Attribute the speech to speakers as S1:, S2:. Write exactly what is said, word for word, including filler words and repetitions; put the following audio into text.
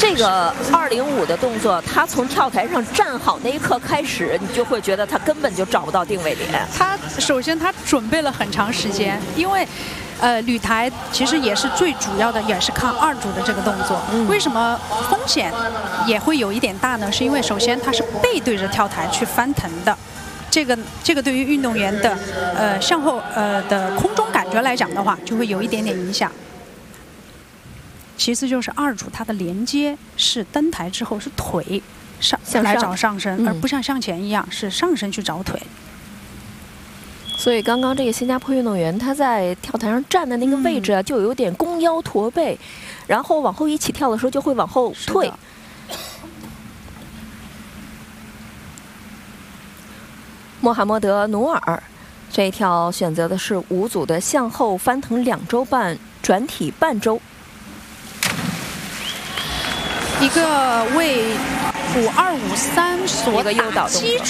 S1: 这个二零五的动作，他从跳台上站好那一刻开始，你就会觉得他根本就找不到定位点。
S2: 他首先他准备了很长时间，因为。 呃，旅台其实也是最主要的，也是看二组的这个动作。嗯、为什么风险也会有一点大呢？是因为首先它是背对着跳台去翻腾的，这个这个对于运动员的呃向后呃的空中感觉来讲的话，就会有一点点影响。其次就是二组它的连接是登台之后是腿上来找上身，嗯、而不像向前一样是上身去找腿。
S1: 所以刚刚这个新加坡运动员他在跳台上站的那个位置啊，就有点弓腰驼背，然后往后一起跳的时候就会往后退。穆罕默德·努尔这一跳选择的是五组的向后翻腾两周半转体半周，
S2: 一个为五二五三所打基础。